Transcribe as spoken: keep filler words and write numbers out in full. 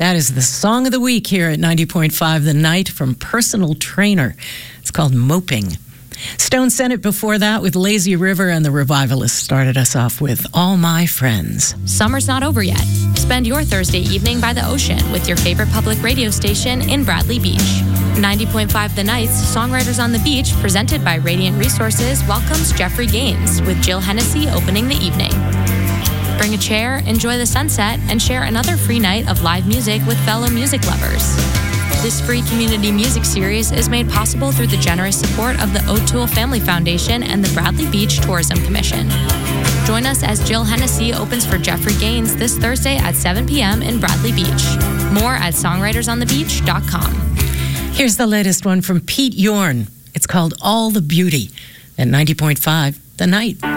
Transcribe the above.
That is the song of the week here at ninety point five The Night from Personal Trainer. It's called Moping. Stone Senate before that with Lazy River, and the Revivalists started us off with All My Friends. Summer's not over yet. Spend your Thursday evening by the ocean with your favorite public radio station in Bradley Beach. ninety point five The Night's Songwriters on the Beach, presented by Radiant Resources, welcomes Jeffrey Gaines with Jill Hennessy opening the evening. Bring a chair, enjoy the sunset, and share another free night of live music with fellow music lovers. This free community music series is made possible through the generous support of the O'Toole Family Foundation and the Bradley Beach Tourism Commission. Join us as Jill Hennessy opens for Jeffrey Gaines this Thursday at seven p.m. in Bradley Beach. More at songwriters on the beach dot com. Here's the latest one from Pete Yorn. It's called All the Beauty at ninety point five The Night.